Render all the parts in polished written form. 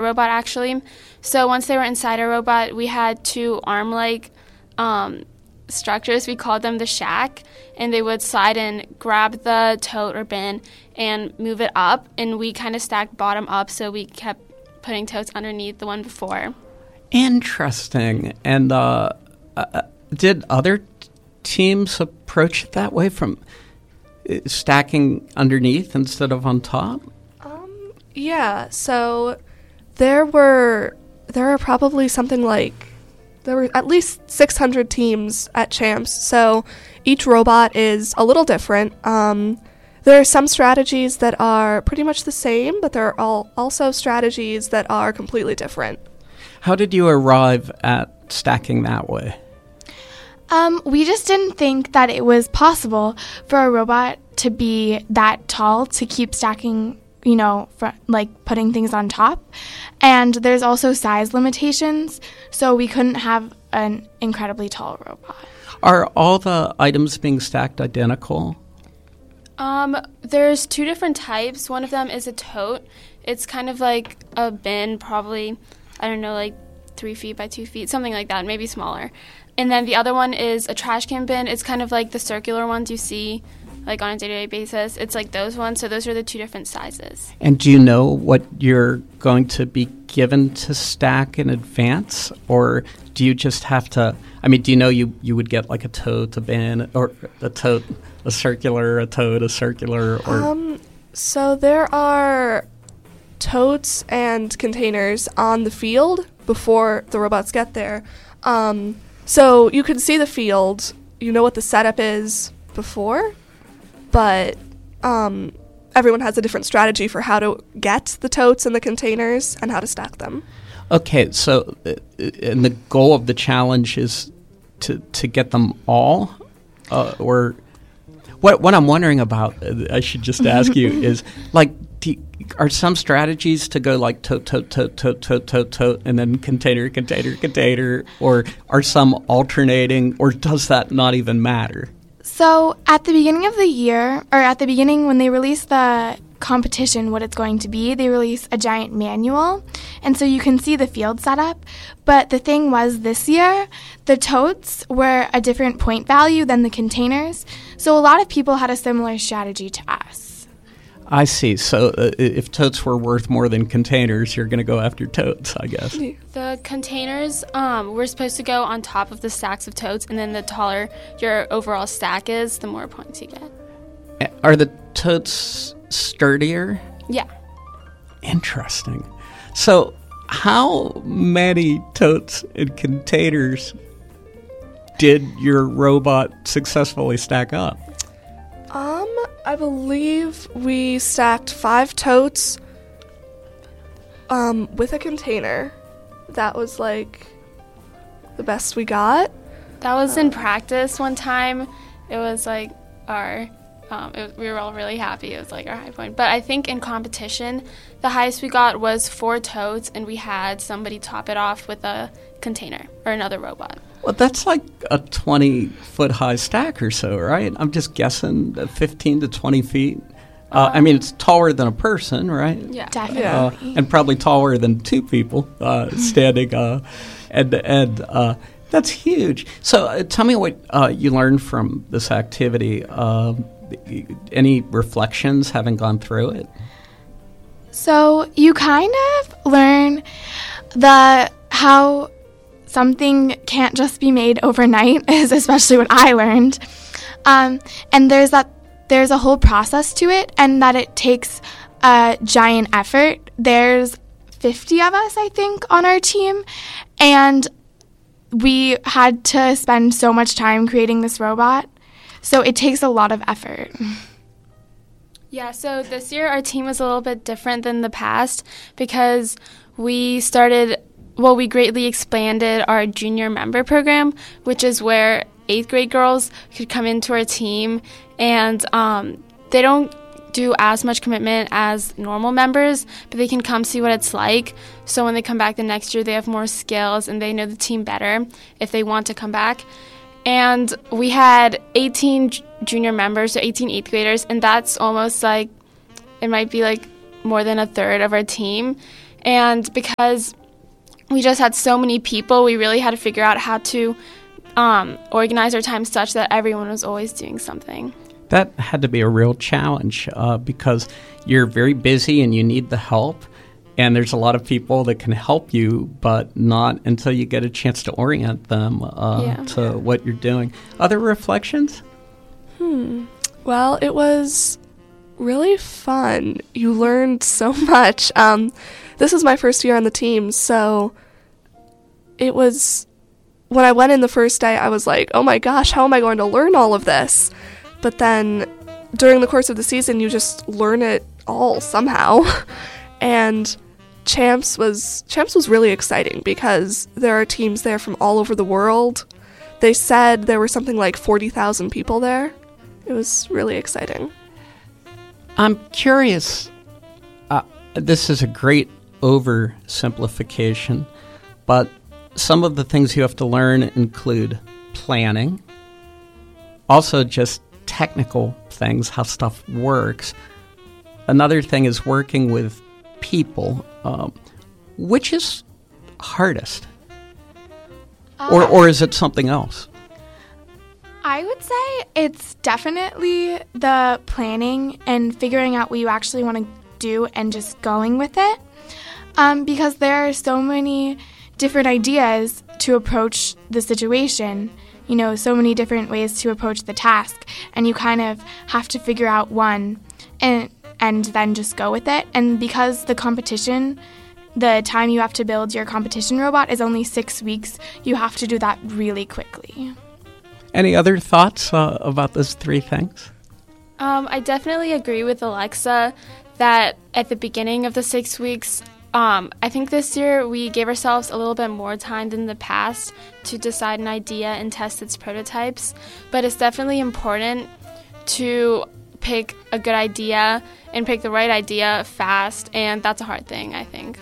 robot, actually. So once they were inside our robot, we had two arm-like structures. We called them the shack, and they would slide in, grab the tote or bin, and move it up, and we kind of stacked bottom up, so we kept putting totes underneath the one before. Interesting. And did other teams approach it that way, from stacking underneath instead of on top? Yeah, so there were probably something like, there were at least 600 teams at Champs, so each robot is a little different. There are some strategies that are pretty much the same, but there are also strategies that are completely different. How did you arrive at stacking that way? We just didn't think that it was possible for a robot to be that tall to keep stacking, putting things on top. And there's also size limitations, so we couldn't have an incredibly tall robot. Are all the items being stacked identical? There's two different types. One of them is a tote. It's kind of like a bin, probably, 3 feet by 2 feet, something like that, maybe smaller. And then the other one is a trash can bin. It's kind of like the circular ones you see on a day-to-day basis. It's like those ones. So those are the two different sizes. And do you know what you're going to be given to stack in advance? Or do you just have to, do you know you would get like a tote, a bin, or a tote, a circular, a tote, a circular? Or So there are totes and containers on the field before the robots get there. So you can see the field, you know what the setup is before, but everyone has a different strategy for how to get the totes and the containers and how to stack them. Okay, so and the goal of the challenge is to get them all? Or what I'm wondering about, I should just ask you, is are some strategies to go like tote, tote, tote, tote, tote, tote, tote, and then container, container, container, or are some alternating, or does that not even matter? So at the beginning of the year, or at the beginning when they release the competition, what it's going to be, they release a giant manual, and so you can see the field setup. But the thing was, this year, the totes were a different point value than the containers, so a lot of people had a similar strategy to us. I see. So if totes were worth more than containers, you're going to go after totes, I guess. The containers were supposed to go on top of the stacks of totes, and then the taller your overall stack is, the more points you get. Are the totes sturdier? Yeah. Interesting. So how many totes and containers did your robot successfully stack up? I believe we stacked 5 totes with a container. That was the best we got. That was in practice one time. It was we were all really happy. It was our high point. But I think in competition, the highest we got was 4 totes, and we had somebody top it off with a container or another robot. Well, that's like a 20-foot-high stack or so, right? I'm just guessing 15 to 20 feet. It's taller than a person, right? Yeah. Definitely. And probably taller than 2 people standing end to end. That's huge. So tell me what you learned from this activity. Any reflections having gone through it? So you kind of learn how something can't just be made overnight, is especially what I learned. And there's a whole process to it, and that it takes a giant effort. There's 50 of us, I think, on our team, and we had to spend so much time creating this robot. So it takes a lot of effort. Yeah, so this year our team was a little bit different than the past because we greatly expanded our junior member program, which is where 8th grade girls could come into our team, and they don't do as much commitment as normal members, but they can come see what it's like. So when they come back the next year, they have more skills and they know the team better if they want to come back. And we had 18 junior members, so 18 8th graders, and that's almost it might be more than a third of our team. And because we just had so many people, we really had to figure out how to organize our time such that everyone was always doing something. That had to be a real challenge because you're very busy and you need the help. And there's a lot of people that can help you, but not until you get a chance to orient them to what you're doing. Other reflections? Well, it was really fun. You learned so much. This was my first year on the team, so it was... When I went in the first day, I was like, oh my gosh, how am I going to learn all of this? But then during the course of the season, you just learn it all somehow. And Champs was really exciting because there are teams there from all over the world. They said there were something like 40,000 people there. It was really exciting. I'm curious. This is a great oversimplification, but some of the things you have to learn include planning, also just technical things, how stuff works. Another thing is working with people. Which is hardest? Or is it something else? I would say it's definitely the planning and figuring out what you actually want to do and just going with it. Because there are so many different ideas to approach the situation, so many different ways to approach the task, and you kind of have to figure out one and then just go with it. And because the time you have to build your competition robot is only 6 weeks, you have to do that really quickly. Any other thoughts about those three things? I definitely agree with Alexa that at the beginning of the 6 weeks, I think this year we gave ourselves a little bit more time than the past to decide an idea and test its prototypes. But it's definitely important to pick a good idea and pick the right idea fast, and that's a hard thing, I think.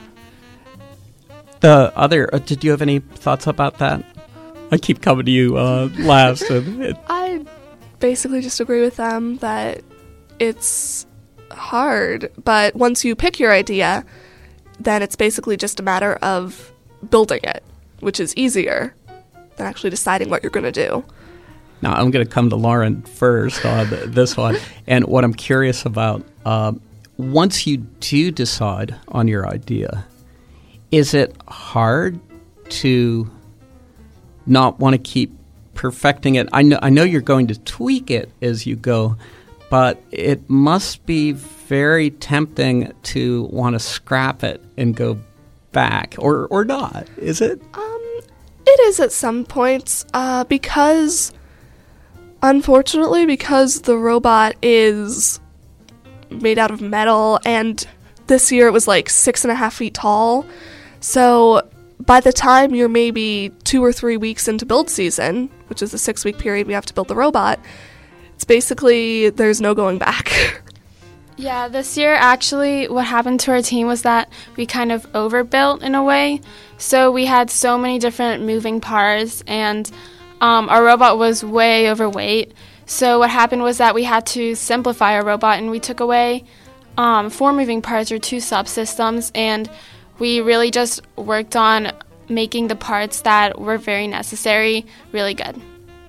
The other, did you have any thoughts about that? I keep coming to you last. I basically just agree with them that it's hard, but once you pick your idea, then it's basically just a matter of building it, which is easier than actually deciding what you're going to do. Now, I'm going to come to Lauren first on this one. And what I'm curious about, once you do decide on your idea, is it hard to not want to keep perfecting it? I know you're going to tweak it as you go, but it must be very tempting to want to scrap it and go back, or not, is it? It is at some points, because, unfortunately, because the robot is made out of metal, and this year it was like 6.5 feet tall, so by the time you're maybe 2 or 3 weeks into build season, which is the 6-week period we have to build the robot, it's basically, there's no going back. Yeah, this year actually what happened to our team was that we kind of overbuilt in a way. So we had so many different moving parts, and our robot was way overweight. So what happened was that we had to simplify our robot, and we took away 4 moving parts or 2 subsystems, and we really just worked on making the parts that were very necessary really good.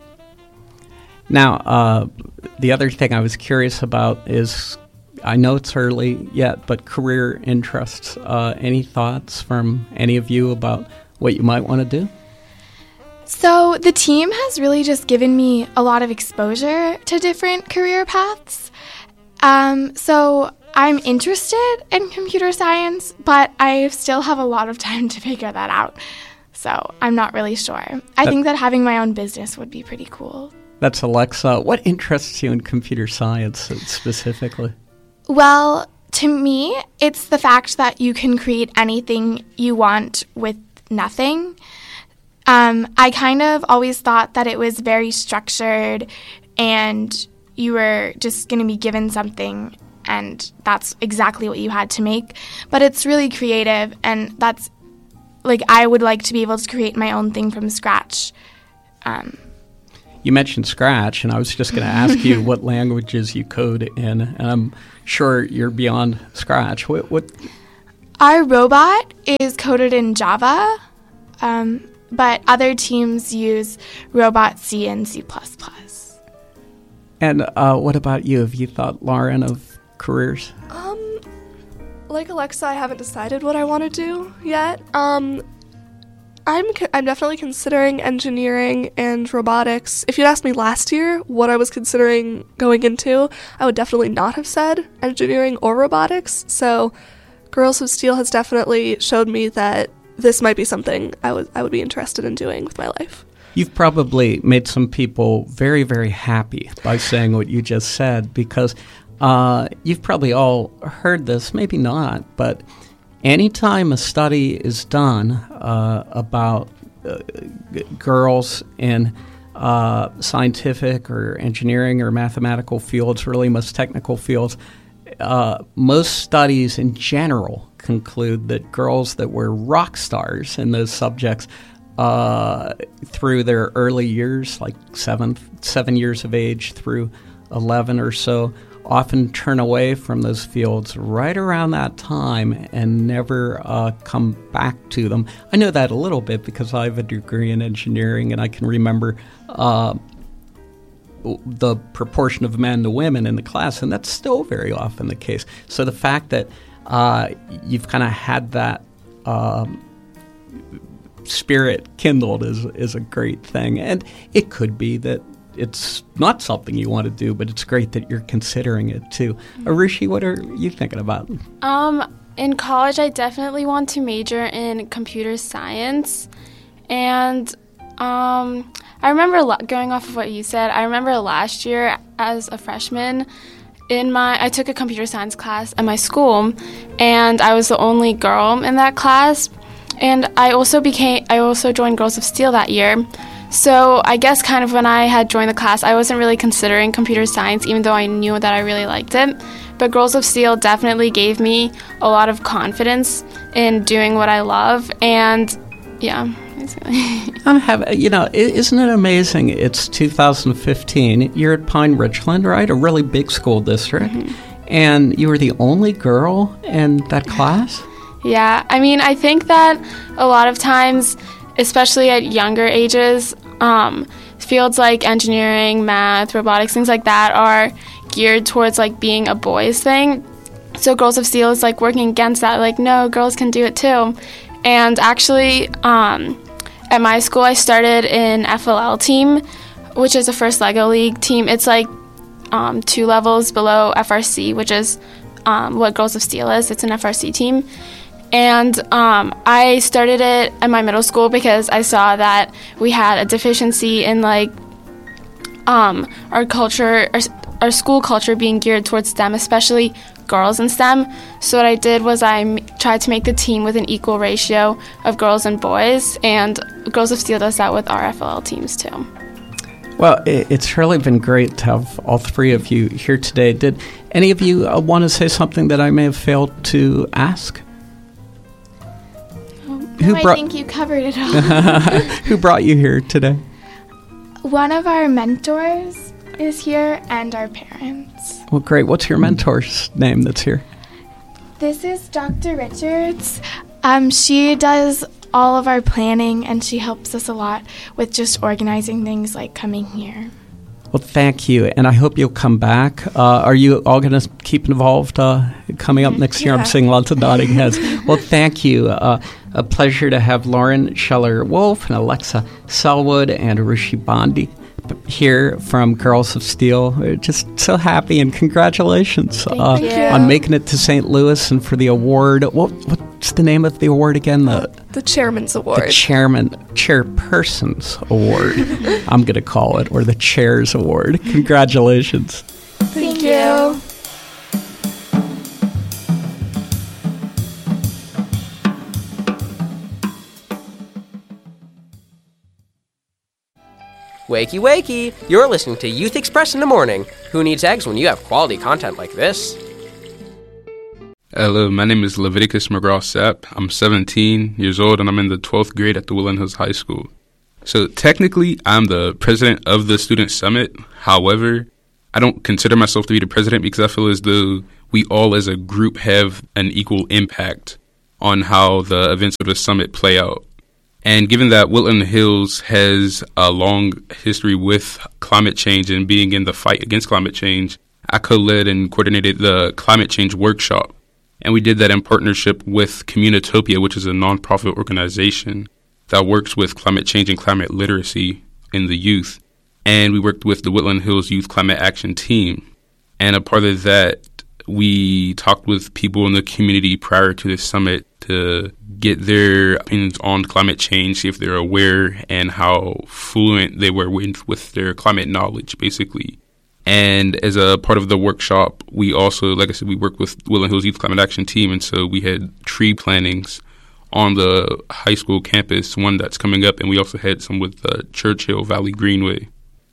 Now, the other thing I was curious about is, I know it's early yet, but career interests. Any thoughts from any of you about what you might want to do? So the team has really just given me a lot of exposure to different career paths. So I'm interested in computer science, but I still have a lot of time to figure that out. So I'm not really sure. I think that having my own business would be pretty cool. That's Alexa. What interests you in computer science specifically? Well, to me, it's the fact that you can create anything you want with nothing. I kind of always thought that it was very structured and you were just going to be given something and that's exactly what you had to make. But it's really creative, and that's, like, I would like to be able to create my own thing from scratch. You mentioned Scratch, and I was just going to ask you what languages you code in, and I'm sure you're beyond Scratch. What? Our robot is coded in Java, but other teams use Robot C and C++. And what about you? Have you thought, Lauren, of careers? Like Alexa, I haven't decided what I want to do yet. I'm definitely considering engineering and robotics. If you'd asked me last year what I was considering going into, I would definitely not have said engineering or robotics. So Girls of Steel has definitely showed me that this might be something I would be interested in doing with my life. You've probably made some people very, very happy by saying what you just said, because you've probably all heard this, maybe not, but anytime a study is done about girls in scientific or engineering or mathematical fields, really most technical fields, most studies in general conclude that girls that were rock stars in those subjects through their early years, like 7 years of age through 11 or so, often turn away from those fields right around that time and never come back to them. I know that a little bit because I have a degree in engineering, and I can remember the proportion of men to women in the class, and that's still very often the case. So the fact that you've kind of had that spirit kindled is a great thing. And it could be that it's not something you want to do, but it's great that you're considering it too. Arushi, what are you thinking about? In college, I definitely want to major in computer science. And I remember going off of what you said, I remember last year as a freshman, I took a computer science class at my school, and I was the only girl in that class. And I also joined Girls of Steel that year. So I guess kind of when I had joined the class, I wasn't really considering computer science, even though I knew that I really liked it. But Girls of Steel definitely gave me a lot of confidence in doing what I love. And yeah, basically. Isn't it amazing? It's 2015. You're at Pine Ridgeland, right? A really big school district. Mm-hmm. And you were the only girl in that class? Yeah, I mean, I think that a lot of times, especially at younger ages, fields like engineering, math, robotics, things like that are geared towards like being a boys thing. So Girls of Steel is like working against that, like, no, girls can do it too. And actually, at my school, I started in FLL team, which is a first LEGO League team. It's like 2 levels below FRC, which is what Girls of Steel is. It's an FRC team. And I started it at my middle school because I saw that we had a deficiency in like our culture, our school culture being geared towards STEM, especially girls in STEM. So what I did was I tried to make the team with an equal ratio of girls and boys, and Girls of Steel does that with our FLL teams too. Well, it's really been great to have all 3 of you here today. Did any of you want to say something that I may have failed to ask? I think you covered it all. Who brought you here today? One of our mentors is here, and our parents. Well, great. What's your mentor's name that's here? This is Dr. Richards. She does all of our planning, and she helps us a lot with just organizing things like coming here. Well, thank you, and I hope you'll come back. Are you all going to keep involved coming up next year? I'm seeing lots of nodding heads. Well, thank you. A pleasure to have Lauren Scheller-Wolf and Alexa Selwood and Arushi Bondi here from Girls of Steel. We're just so happy, and congratulations on making it to St. Louis and for the award. What's the name of the award again? The Chairman's Award. The Chairperson's Award, I'm going to call it, or the Chair's Award. Congratulations. Thank you. Wakey, wakey! You're listening to Youth Express in the Morning. Who needs eggs when you have quality content like this? Hello, my name is Leviticus McGraw-Sapp. I'm 17 years old, and I'm in the 12th grade at the Woodland Hills High School. So technically, I'm the president of the Student Summit. However, I don't consider myself to be the president because I feel as though we all as a group have an equal impact on how the events of the summit play out. And given that Woodland Hills has a long history with climate change and being in the fight against climate change, I co-led and coordinated the climate change workshop. And we did that in partnership with Communitopia, which is a nonprofit organization that works with climate change and climate literacy in the youth. And we worked with the Woodland Hills Youth Climate Action Team. And a part of that, we talked with people in the community prior to the summit to get their opinions on climate change, see if they're aware and how fluent they were with their climate knowledge, basically. And as a part of the workshop, we also, like I said, we worked with Woodland Hills Youth Climate Action Team, and so we had tree plantings on the high school campus, one that's coming up, and we also had some with Churchill Valley Greenway.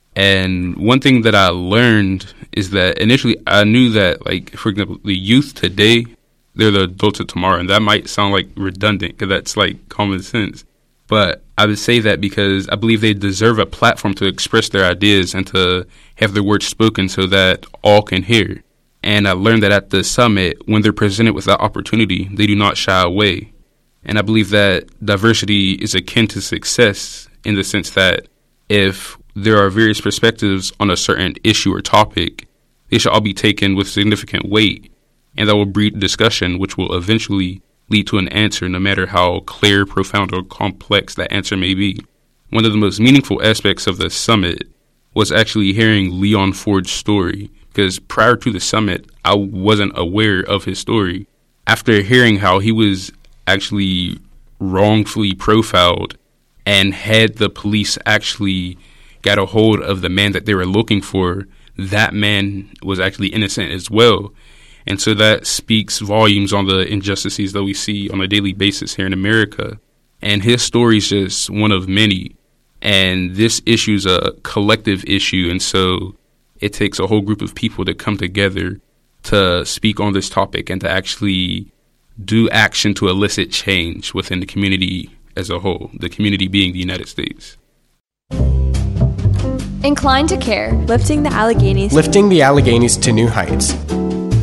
And one thing that I learned is that initially I knew that, like, for example, the youth today, they're the adults of tomorrow. And that might sound like redundant because that's like common sense. But I would say that because I believe they deserve a platform to express their ideas and to have their words spoken so that all can hear. And I learned that at the summit, when they're presented with that opportunity, they do not shy away. And I believe that diversity is akin to success in the sense that if there are various perspectives on a certain issue or topic, they should all be taken with significant weight, and that will breed discussion, which will eventually lead to an answer, no matter how clear, profound, or complex that answer may be. One of the most meaningful aspects of the summit was actually hearing Leon Ford's story, because prior to the summit, I wasn't aware of his story. After hearing how he was actually wrongfully profiled and had the police actually got a hold of the man that they were looking for, that man was actually innocent as well. And so that speaks volumes on the injustices that we see on a daily basis here in America. And his story is just one of many. And this issue is a collective issue. And so it takes a whole group of people to come together to speak on this topic and to actually do action to elicit change within the community as a whole, the community being the United States. Inclined to Care. Lifting the Alleghenies to new heights.